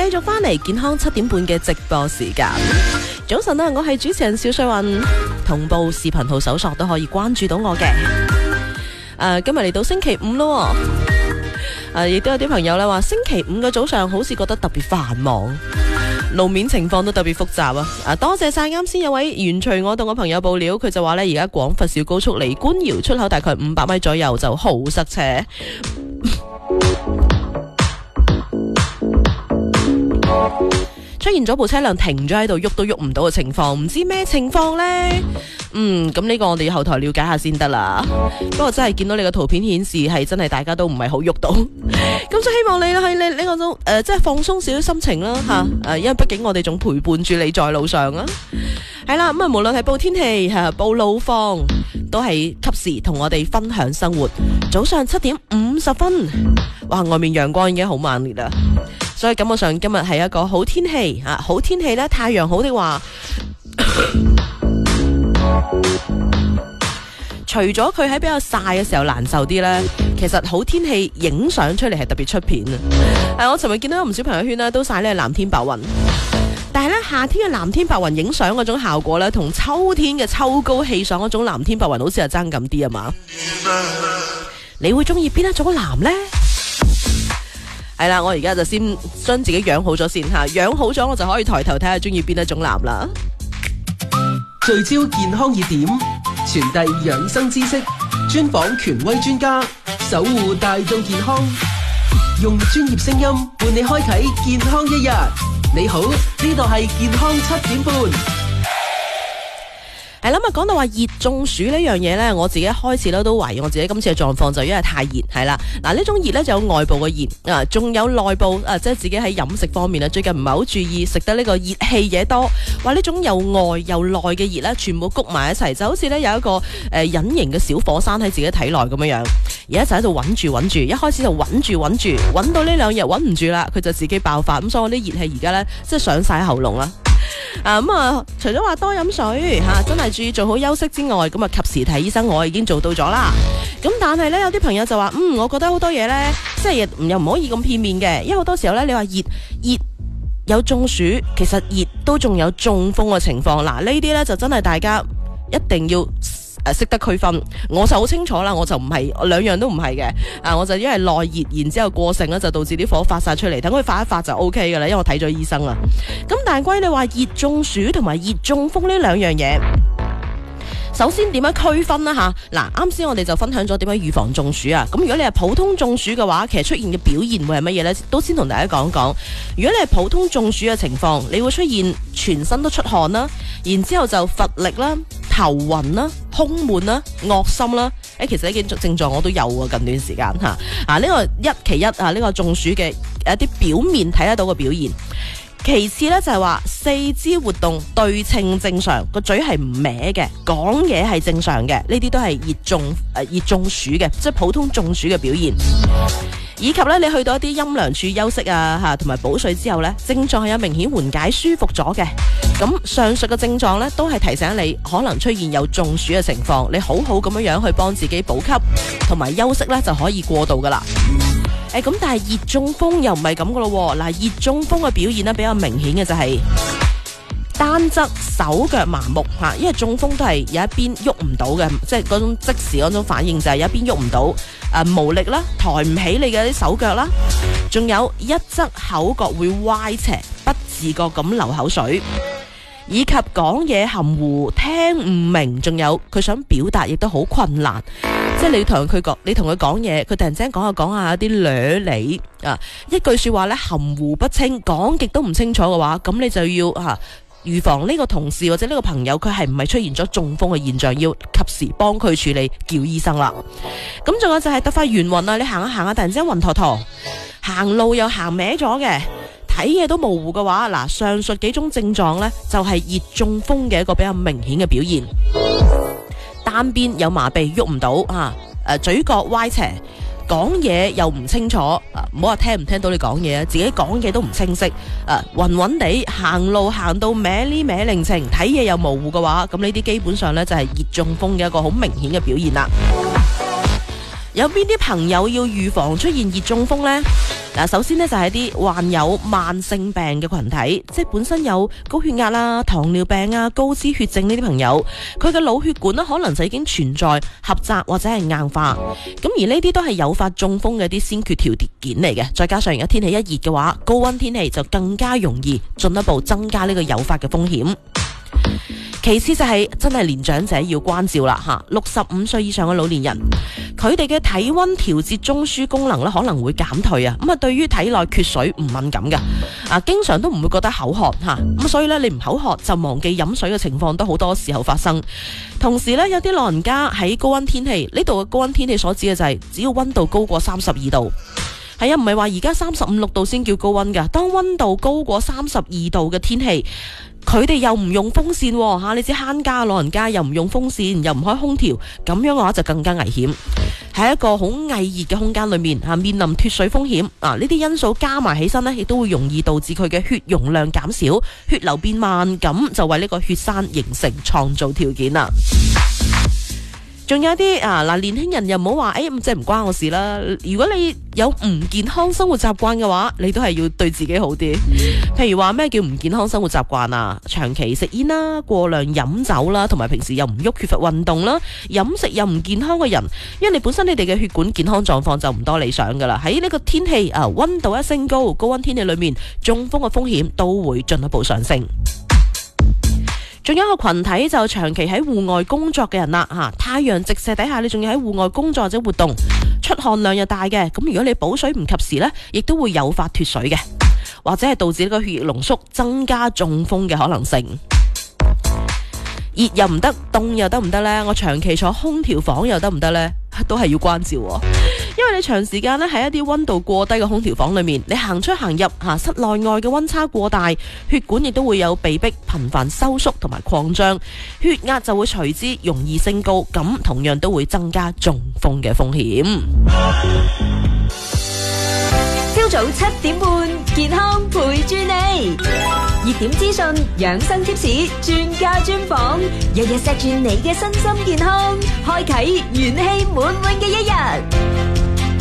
續翻嚟健康7點半嘅直播時間。早晨啊，我係主持人小瑞雲，同步視頻號搜索都可以關注到我嘅。今日嚟到星期五咯，亦都有啲朋友咧話星期五嘅早上好似覺得特別繁忙，路面情況都特別複雜啊！多謝晒啱先有位原隨我同我朋友報料，佢就話呢而家廣佛小高速離官窯出口大概500米左右就好塞車。出現咗部車輛停咗喺度，喐都喐唔到嘅情況，唔知咩情況呢？咁呢個我哋後台了解下先得啦。不過真係見到你個圖片顯示係真係大家都唔係好喐到，咁就希望你喺呢個都即係放鬆少少心情啦吓，因為畢竟我哋仲陪伴住你在路上啊。係啦，咁無論係報天氣報路況，都係及時同我哋分享生活。早上7點50分，哇，外面陽光已經好猛烈啦。所以感覺上今日係一個好天氣啊！好天氣呢，太陽好的話，除咗佢喺比較曬嘅時候難受啲呢，其實好天氣影相出嚟係特別出片啊！我尋日見到有唔少朋友圈呢都曬呢藍天白雲，但係呢夏天嘅藍天白雲影相嗰種效果呢，同秋天嘅秋高氣爽嗰種藍天白雲好似係爭咁啲啊嘛？你會中意邊一種藍呢？係啦，我而家就先將自己養好咗先吓，養好咗我就可以抬頭睇下中意邊一種藍啦。 聚焦健康熱點，傳遞養生知識，專訪權威專家，守護大眾健康，用專業聲音伴你開啟健康一日。你好，呢度係健康7點半。 係啦，講到話熱中暑呢樣嘢呢，我自己開始都懷疑我自己今次嘅狀況就因為太熱。係啦，呢種熱呢就有外部嘅熱仲有內部即係自己喺飲食方面最近唔係好注意食得呢個熱氣嘢多，話呢種又外又內嘅熱呢，全部谷埋一齊，就好似呢有一個隱形嘅小火山喺自己體內咁樣樣，而家就喺度穩住，一開始就穩到呢2日穩唔住啦，佢就自己爆發，咁所以我啲熱氣而家呢，即係上晒喉嚨啦。除咗話多飲水真係注意做好休息之外，咁及時睇醫生，我已經做到咗啦。咁但係呢，有啲朋友就話，我覺得好多嘢呢，即係又唔可以咁片面嘅，因為好多時候呢，你話熱有中暑，其實熱都仲有中風嘅情況。嗱，呢啲呢，就真係大家一定要識得區分。我就好清楚啦，我就唔係，兩樣都唔係嘅。我就因為內熱，然之後過盛咧，就導致啲火發晒出嚟。等佢發一發就 OK 噶啦，因為我睇咗醫生啦。咁但係關於你話熱中暑同埋熱中風呢兩樣嘢，首先點樣區分啦吓？嗱，啱先我哋就分享咗點樣預防中暑啊。咁如果你係普通中暑嘅話，其實出現嘅表現會係乜嘢呢？都先同大家講講。如果你係普通中暑嘅情況，你會出現全身都出汗啦，然之後就乏力啦、頭暈啦、胸悶啦、惡心啦。其實呢啲症狀我都有啊，近段時間吓。呢個其一呢個中暑嘅一啲表面睇得到嘅表現。其次呢，就係話四肢活動對稱正常，個嘴係唔歪嘅，講嘢係正常嘅，呢啲都係熱中暑嘅，即係普通中暑嘅表現。以及呢，你去到一啲陰涼處休息同埋補水之後呢，症狀係有明顯緩解舒服咗嘅。咁上述嘅症狀呢，都係提醒你可能出現有中暑嘅情況，你好好咁樣去幫自己補給同埋休息呢，就可以過渡噶啦。咁但係熱中風又唔係咁噶咯。嗱，熱中風嘅表現呢，比較明顯嘅就係單側手腳麻木因為中風都係有一邊喐唔到嘅，即係嗰種即時嗰種反應就係有一邊喐唔到，無力啦，抬唔起你嘅啲手腳啦，仲有一側口角會歪斜，不自覺咁流口水，以及講嘢含糊，聽唔明，仲有佢想表達亦都好困難。即係你同佢講嘢，佢突然之間講下有啲捋理一句說話咧含糊不清，講極都唔清楚嘅話，咁你就要預防呢個同事或者呢個朋友佢係唔係出現咗中風嘅現象，要及時幫佢處理，叫醫生啦。咁仲有就係突發眩暈啊，你行下突然之間暈陀陀，行路又行歪咗嘅，睇嘢都模糊嘅話，嗱，上述幾種症狀呢，就係熱中風嘅一個比較明顯嘅表現。單邊有麻痹，喐唔到嘴角歪斜，講嘢又唔清楚，唔好話聽唔聽到你講嘢，自己講嘢都唔清晰，暈暈地行路行到歪哩歪擰情，睇嘢又模糊嘅話，咁呢啲基本上呢，就係熱中風嘅一個好明顯嘅表現啦。有邊啲朋友要預防出現熱中風呢？ 嗱，首先呢，就係啲患有慢性病嘅群體，即係本身有高血壓啦、糖尿病啊、高脂血症呢啲朋友，佢嘅腦血管呢，可能就已經存在狹窄或者係硬化，咁而呢啲都係誘發中風嘅啲先決條件嚟嘅。再加上而家天氣一熱嘅話，高溫天氣就更加容易進一步增加呢個誘發嘅風險。其次就係真係年長者要關照啦吓，65歲以上嘅老年人，佢哋嘅體溫調節中樞功能咧可能會減退啊，咁啊對於體內缺水唔敏感噶，經常都唔會覺得口渴吓，咁所以咧你唔口渴就忘記飲水嘅情況都好多時候發生。同時咧有啲老人家喺高溫天氣，呢度嘅高溫天氣所指嘅就係只要溫度高過32度。係啊，唔係話而家35、6度先叫高溫噶，當溫度高過32度嘅天氣，佢哋又唔用風扇吓，你知慳家老人家又唔用風扇，又唔開空調，咁樣嘅話就更加危險。喺一個好翳熱嘅空間裏面面臨脫水風險呢啲因素加埋起身呢，亦都會容易導致佢嘅血容量減少，血流變慢，咁就為呢個血栓形成創造條件啦。仲有啲年輕人又唔好話，即係唔關我事啦。如果你有唔健康生活習慣嘅話，你都係要對自己好啲。譬如話咩叫唔健康生活習慣啊？長期食煙啦、過量飲酒啦，同埋平時又唔喐、缺乏運動啦，飲食又唔健康嘅人，因為你本身你哋嘅血管健康狀況就唔多理想噶啦。喺呢個天氣溫度一升高，高溫天氣裏面中風嘅風險都會進一步上升。仲有一個群體就長期喺戶外工作嘅人啦，太陽直射底下，你仲要喺戶外工作或者活動，出汗量又大嘅，咁如果你補水唔及時呢，亦都會誘發脫水嘅，或者係導致呢個血液濃縮，增加中風嘅可能性。熱又唔得，凍又得唔得呢？我長期坐空調房又得唔得呢？都係要關照喎，因為你長時間咧喺一啲溫度過低嘅空調房裏面，你行出行入室內外嘅溫差過大，血管亦都會有被迫頻繁收縮同埋擴張，血壓就會隨之容易升高，咁同樣都會增加中風嘅風險。 朝早7點半，健康陪住你，熱點資訊、養生貼士、專家專訪，日日錫住你嘅身心健康，開啟元氣滿滿嘅一日。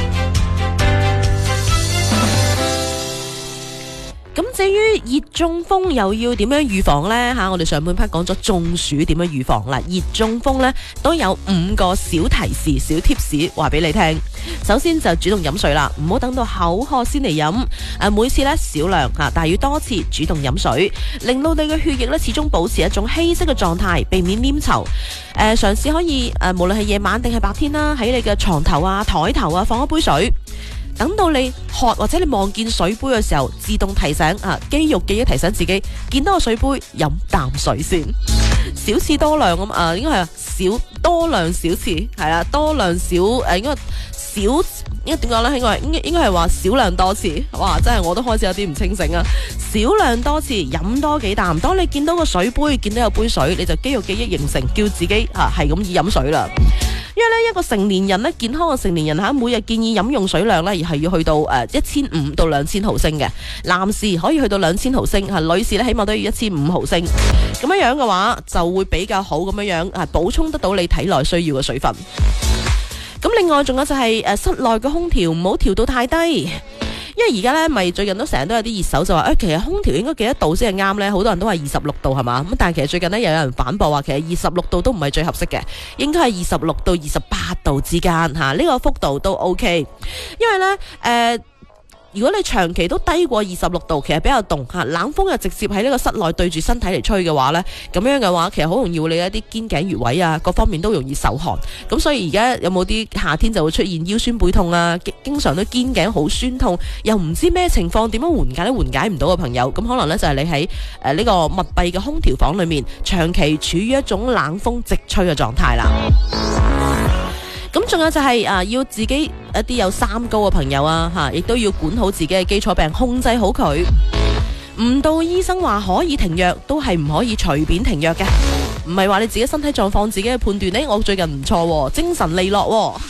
咁至於熱中風又要點樣預防呢？我哋上半 part 講咗中暑點樣預防啦，熱中風呢都有5個小提示、小貼士話俾你聽。首先就主動飲水啦，唔好等到口渴先嚟飲。每次呢少量但係要多次主動飲水，令到你嘅血液呢始終保持一種稀釋嘅狀態，避免黏稠。嘗試可以無論係夜晚定係白天啦，喺你嘅床頭台頭放一杯水。等到你渴或者你望見水杯嘅時候，自動提醒肌肉記憶提醒自己，見到個水杯飲啖水先，少次多量咁應該係多量少次，係啦，多量少應該少應該點講咧？應該係話少量多次。哇！真係我都開始有啲唔清醒啊！少量多次飲多幾啖，當你見到個水杯，見到有杯水，你就肌肉記憶形成，叫自己係咁意飲水啦。因為呢一個成年人呢，健康嘅成年人每日建議飲用水量呢，而係要去到1500到2000毫升嘅，男士可以去到2000毫升，女士呢起碼都要1500毫升。咁樣嘅話就會比較好咁樣補充得到你體內需要嘅水分。咁另外仲有就係室內嘅空調唔好調到太低。因為而家咧，咪最近都成日都有啲熱手就話，其實空調應該幾多度先係啱呢？好多人都話26度係嘛，咁但係其實最近呢，又有人反駁話，其實26度都唔係最合適嘅，應該係26到28度之間吓，呢個幅度都 OK。因為呢，如果你長期都低過26度，其實比較凍吓，冷風又直接喺呢個室內對住身體嚟吹嘅話呢，咁樣嘅話，其實好容易會你一啲肩頸穴位各方面都容易受寒。咁所以而家有冇啲夏天就會出現腰酸背痛經常都肩頸好酸痛，又唔知咩情況，點樣緩解都緩解唔到嘅朋友，咁可能呢就係你喺呢個密閉嘅空調房裏面，長期處於一種冷風直吹嘅狀態啦。咁仲有就係要自己一啲有三高嘅朋友亦都要管好自己嘅基礎病，控制好佢。唔到醫生話可以停藥，都係唔可以隨便停藥嘅。唔係話你自己身體狀況自己嘅判斷，我最近唔錯，精神利落。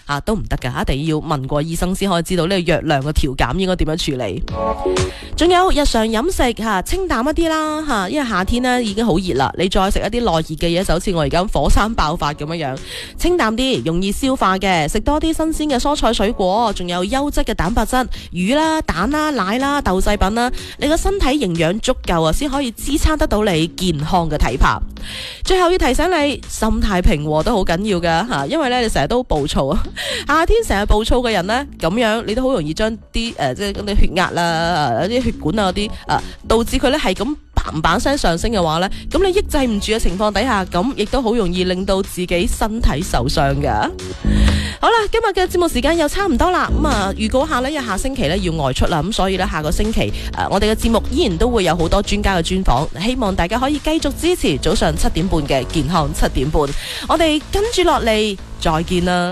都唔得㗎，一定要問過醫生先可以知道呢個藥量嘅調減應該點樣處理。仲有日常飲食清淡一啲啦，因為夏天呢已經好熱啦，你再食一啲耐熱嘅嘢，就好似我而家火山爆發咁樣，清淡啲，容易消化嘅，食多啲新鮮嘅蔬菜水果，仲有優質嘅蛋白質，魚啦、蛋啦、奶啦、豆製品啦，你個身體營養足夠啊，先可以支撐得到你健康嘅體魄。最後要提醒你，心態平和都好緊要噶，因為咧你成日都暴躁啊，夏天成日暴躁嘅人呢，咁樣你都好容易將啲即係嗰啲血壓啦、啲血管啊嗰啲導致佢咧係咁嘭嘭聲上升嘅話呢，咁你抑制唔住嘅情況底下，咁亦都好容易令到自己身體受傷噶。好啦，今日嘅節目時間又差唔多啦，預告下呢，下星期呢要外出啦，咁所以呢，下個星期我哋嘅節目依然都會有好多專家嘅專訪，希望大家可以繼續支持早上7點半嘅健康7點半，我哋跟住落嚟再見啦。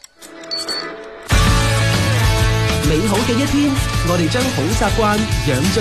美好嘅一天，我哋將好習慣養進